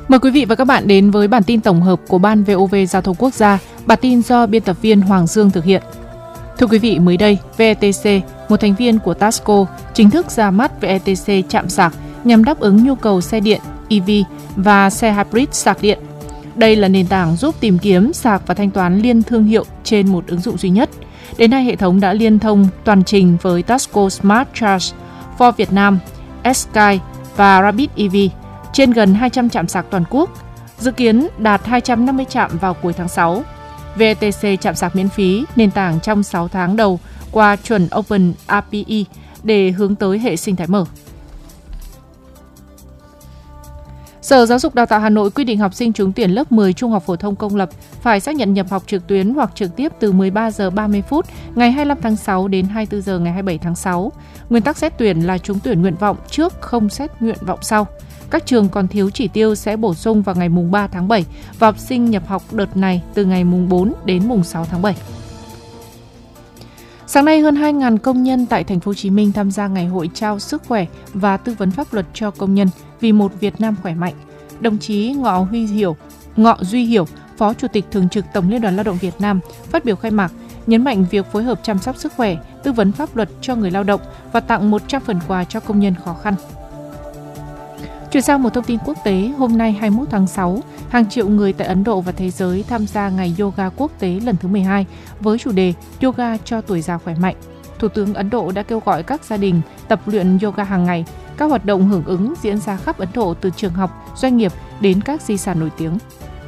Mời quý vị và các bạn đến với bản tin tổng hợp của Ban VOV Giao thông Quốc gia, bản tin do biên tập viên Hoàng Dương thực hiện. Thưa quý vị, mới đây, VETC, một thành viên của Tasco, chính thức ra mắt VETC chạm sạc nhằm đáp ứng nhu cầu xe điện, EV và xe hybrid sạc điện. Đây là nền tảng giúp tìm kiếm, sạc và thanh toán liên thương hiệu trên một ứng dụng duy nhất. Đến nay, hệ thống đã liên thông toàn trình với Tasco Smart Charge, Ford Việt Nam, Sky và Rabbit EV trên gần 200 trạm sạc toàn quốc, dự kiến đạt 250 trạm vào cuối tháng 6. VETC chạm sạc miễn phí nền tảng trong 6 tháng đầu qua chuẩn Open API để hướng tới hệ sinh thái mở. Sở Giáo dục Đào tạo Hà Nội quy định học sinh trúng tuyển lớp 10 trung học phổ thông công lập phải xác nhận nhập học trực tuyến hoặc trực tiếp từ 13 giờ 30 phút ngày 25 tháng 6 đến 24 giờ ngày 27 tháng 6. Nguyên tắc xét tuyển là trúng tuyển nguyện vọng trước, không xét nguyện vọng sau. Các trường còn thiếu chỉ tiêu sẽ bổ sung vào ngày mùng 3 tháng 7 và học sinh nhập học đợt này từ ngày mùng 4 đến mùng 6 tháng 7. Sáng nay, hơn 2.000 công nhân tại thành phố Hồ Chí Minh tham gia ngày hội trao sức khỏe và tư vấn pháp luật cho công nhân vì một Việt Nam khỏe mạnh. Đồng chí Ngọ Duy Hiểu, Phó Chủ tịch Thường trực Tổng Liên đoàn Lao động Việt Nam phát biểu khai mạc, nhấn mạnh việc phối hợp chăm sóc sức khỏe, tư vấn pháp luật cho người lao động và tặng 100 phần quà cho công nhân khó khăn. Chuyển sang một thông tin quốc tế, hôm nay 21 tháng 6, hàng triệu người tại Ấn Độ và thế giới tham gia ngày yoga quốc tế lần thứ 12 với chủ đề Yoga cho tuổi già khỏe mạnh. Thủ tướng Ấn Độ đã kêu gọi các gia đình tập luyện yoga hàng ngày. Các hoạt động hưởng ứng diễn ra khắp Ấn Độ từ trường học, doanh nghiệp đến các di sản nổi tiếng.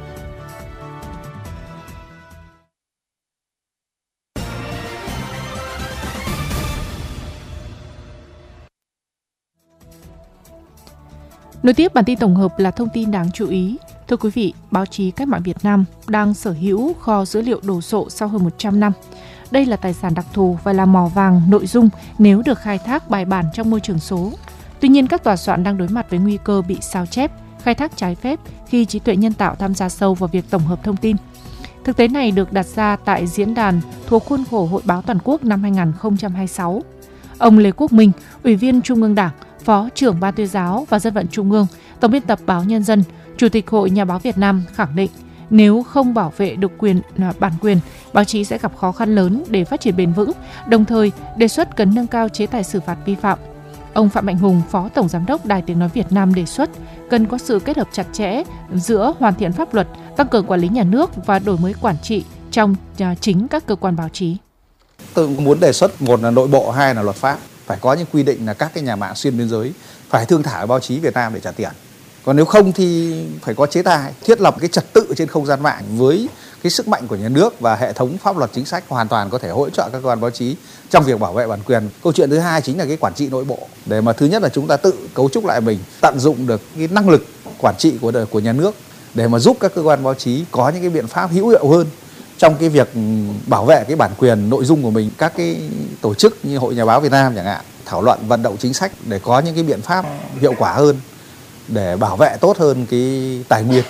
Nối tiếp bản tin tổng hợp là thông tin đáng chú ý. Thưa quý vị, báo chí Cách mạng Việt Nam đang sở hữu kho dữ liệu đồ sộ sau hơn 100 năm. Đây là tài sản đặc thù và là mỏ vàng nội dung nếu được khai thác bài bản trong môi trường số. Tuy nhiên, các tòa soạn đang đối mặt với nguy cơ bị sao chép, khai thác trái phép khi trí tuệ nhân tạo tham gia sâu vào việc tổng hợp thông tin. Thực tế này được đặt ra tại diễn đàn thuộc khuôn khổ Hội báo Toàn quốc năm 2026. Ông Lê Quốc Minh, Ủy viên Trung ương Đảng, Phó trưởng Ban Tuyên giáo và Dân vận Trung ương, Tổng biên tập Báo Nhân dân, Chủ tịch Hội Nhà báo Việt Nam khẳng định nếu không bảo vệ được bản quyền, báo chí sẽ gặp khó khăn lớn để phát triển bền vững, đồng thời đề xuất cần nâng cao chế tài xử phạt vi phạm. Ông Phạm Mạnh Hùng, Phó Tổng Giám đốc Đài Tiếng Nói Việt Nam đề xuất cần có sự kết hợp chặt chẽ giữa hoàn thiện pháp luật, tăng cường quản lý nhà nước và đổi mới quản trị trong chính các cơ quan báo chí. Tôi muốn đề xuất, một là nội bộ, hai là luật pháp. Phải có những quy định là các cái nhà mạng xuyên biên giới phải thương thảo báo chí Việt Nam để trả tiền. Còn nếu không thì phải có chế tài, thiết lập cái trật tự trên không gian mạng với cái sức mạnh của nhà nước và hệ thống pháp luật chính sách hoàn toàn có thể hỗ trợ các cơ quan báo chí trong việc bảo vệ bản quyền. Câu chuyện thứ hai chính là cái quản trị nội bộ. Để mà thứ nhất là chúng ta tự cấu trúc lại mình, tận dụng được cái năng lực quản trị của nhà nước để mà giúp các cơ quan báo chí có những cái biện pháp hữu hiệu hơn trong cái việc bảo vệ cái bản quyền nội dung của mình. Các cái tổ chức như Hội Nhà báo Việt Nam chẳng hạn, thảo luận vận động chính sách để có những cái biện pháp hiệu quả hơn để bảo vệ tốt hơn cái tài nguyên.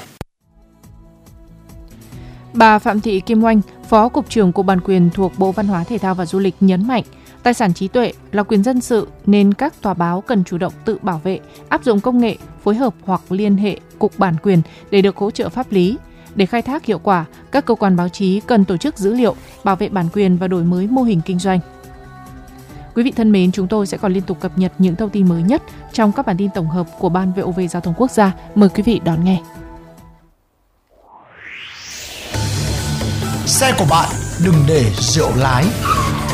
Bà Phạm Thị Kim Oanh, Phó Cục trưởng Cục Bản quyền thuộc Bộ Văn hóa Thể thao và Du lịch nhấn mạnh, tài sản trí tuệ là quyền dân sự nên các tòa báo cần chủ động tự bảo vệ, áp dụng công nghệ, phối hợp hoặc liên hệ Cục Bản quyền để được hỗ trợ pháp lý. Để khai thác hiệu quả, các cơ quan báo chí cần tổ chức dữ liệu, bảo vệ bản quyền và đổi mới mô hình kinh doanh. Quý vị thân mến, chúng tôi sẽ còn liên tục cập nhật những thông tin mới nhất trong các bản tin tổng hợp của Ban VOV Giao thông Quốc gia. Mời quý vị đón nghe. Xe của bạn đừng để rượu lái.